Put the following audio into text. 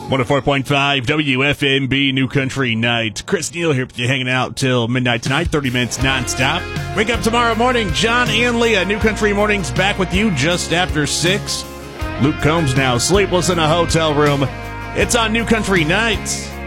104.5 WFMB New Country Night. Chris Neal here with you, hanging out till midnight tonight, 30 minutes nonstop. Wake up tomorrow morning, John and Leah, New Country Mornings, back with you just after 6. Luke Combs now sleepless in a hotel room. It's on New Country Nights.